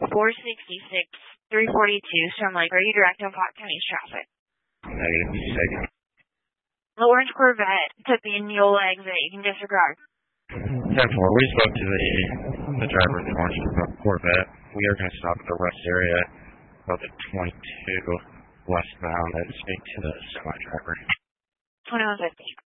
466, 342, Storm Lake. Are you direct on Pot County's traffic? Negative, second. The orange Corvette took the Neola exit. You can disregard. 10-4, we spoke to the driver of the orange Corvette. We are going to stop at the rest area of the 22 westbound and speak to the semi-driver. 2150.